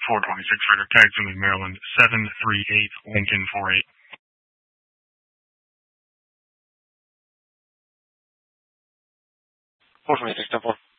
426 Ritter, tag Finley, Maryland, 738 Lincoln 48. 426 10-4.